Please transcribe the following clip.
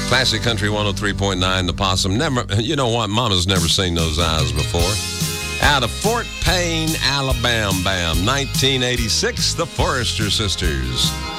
Classic Country 103.9, The Possum. Never, you know what? Mama's never seen those eyes before. Out of Fort Payne, Alabama, 1986, the Forrester Sisters.